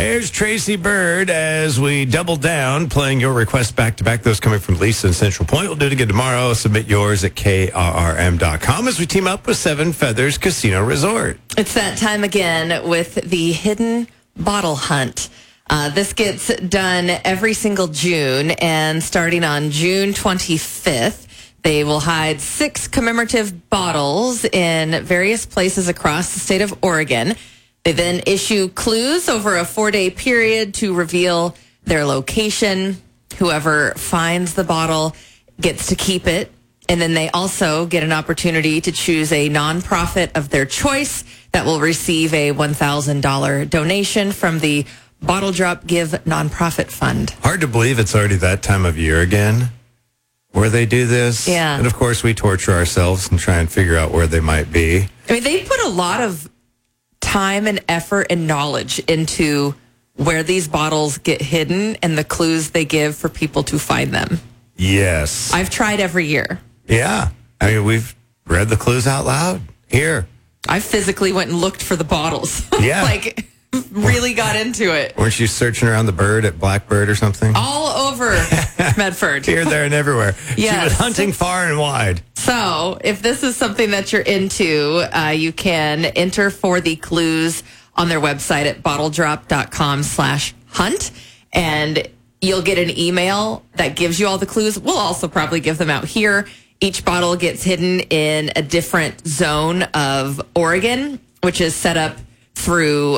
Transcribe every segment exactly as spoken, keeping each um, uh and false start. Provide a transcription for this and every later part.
There's Tracy Bird as we double down, playing your requests back to back. Those coming from Lisa in Central Point. We'll do it again tomorrow. Submit yours at K R R M dot com as we team up with Seven Feathers Casino Resort. It's that time again with the Hidden Bottle Hunt. Uh, this gets done every single June, and starting on June twenty-fifth, they will hide six commemorative bottles in various places across the state of Oregon. They then issue clues over a four-day period to reveal their location. Whoever finds the bottle gets to keep it. And then they also get an opportunity to choose a nonprofit of their choice that will receive a one thousand dollars donation from the Bottle Drop Give Nonprofit Fund. Hard to believe it's already that time of year again where they do this. Yeah. And of course, we torture ourselves and try and figure out where they might be. I mean, they put a lot of time and effort and knowledge into where these bottles get hidden and the clues they give for people to find them. Yes. I've tried every year. Yeah. I mean, we've read the clues out loud here. I physically went and looked for the bottles. Yeah. Like, really got into it. Weren't you searching around the bird at Blackbird or something? All over Medford. Here, there, and everywhere. She Yes. was hunting far and wide. So, if this is something that you're into, uh, you can enter for the clues on their website at bottledrop.com slash hunt. And you'll get an email that gives you all the clues. We'll also probably give them out here. Each bottle gets hidden in a different zone of Oregon, which is set up through,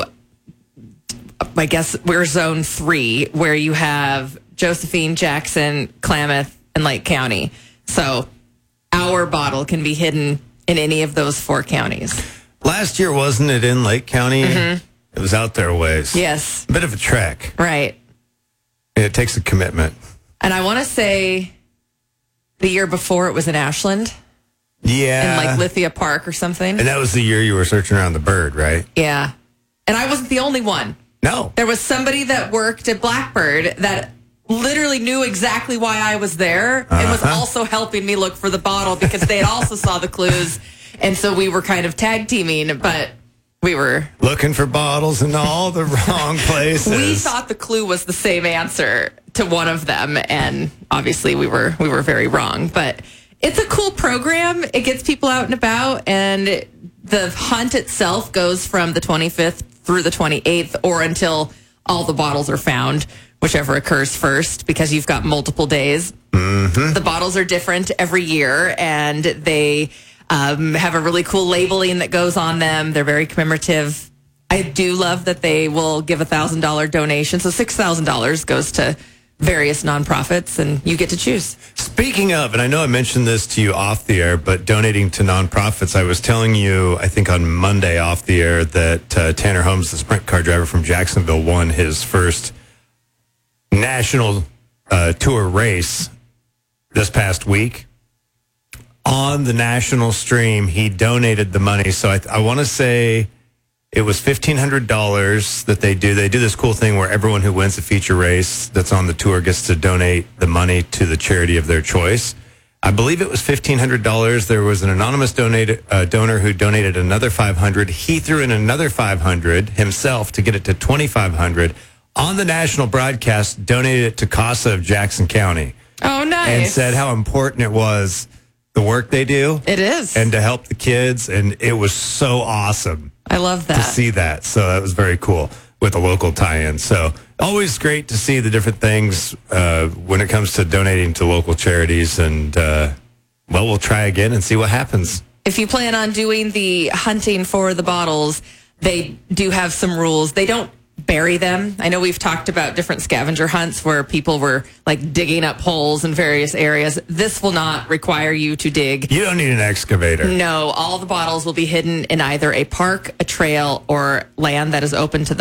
I guess we're zone three, where you have Josephine, Jackson, Klamath, and Lake County. So our bottle can be hidden in any of those four counties. Last year, wasn't it in Lake County? Mm-hmm. It was out there a ways. Yes. A bit of a trek. Right. It takes a commitment. And And I want to say the year before it was in Ashland. Yeah. In like Lithia Park or something. And that was the year you were searching around the bird, right? Yeah. And I wasn't the only one. No. There was somebody that worked at Blackbird that literally knew exactly why I was there and was Uh-huh. also helping me look for the bottle because they had also saw the clues. And so we were kind of tag teaming, but we were Looking for bottles in all the wrong places. we thought the clue was the same answer to one of them, and obviously we were we were very wrong. But it's a cool program. It gets people out and about, and the hunt itself goes from the twenty-fifth through the twenty-eighth, or until all the bottles are found, whichever occurs first, because you've got multiple days. Mm-hmm. The bottles are different every year, and they um, have a really cool labeling that goes on them. They're very commemorative. I do love that they will give a one thousand dollars donation. So six thousand dollars goes to various nonprofits, and you get to choose. Speaking of, and I know I mentioned this to you off the air, but donating to nonprofits, I was telling you, I think on Monday off the air, that uh, Tanner Holmes, the sprint car driver from Jacksonville, won his first national uh, tour race this past week. On the national stream, he donated the money. So I, I want to say it was fifteen hundred dollars that they do. They do this cool thing where everyone who wins a feature race that's on the tour gets to donate the money to the charity of their choice. I believe it was fifteen hundred dollars. There was an anonymous donate, uh, donor who donated another five hundred dollars. He threw in another five hundred dollars himself to get it to twenty-five hundred dollars. On the national broadcast, donated it to CASA of Jackson County. Oh, nice. And said how important it was, the work they do. It is. And to help the kids. And it was so awesome. I love that. To see that. So that was very cool with a local tie-in. So always great to see the different things uh, when it comes to donating to local charities. And, uh, well, we'll try again and see what happens. If you plan on doing the hunting for the bottles, they do have some rules. They don't bury them. I know we've talked about different scavenger hunts where people were like digging up holes in various areas. This will not require you to dig. You don't need an excavator. No, all the bottles will be hidden in either a park, a trail, or land that is open to the